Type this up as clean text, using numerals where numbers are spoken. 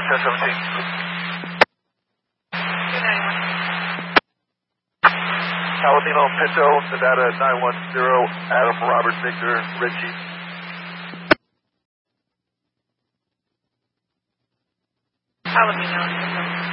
1017. Paladino Pinto, Nevada 910, Adam Robert Victor Richie. Paladino.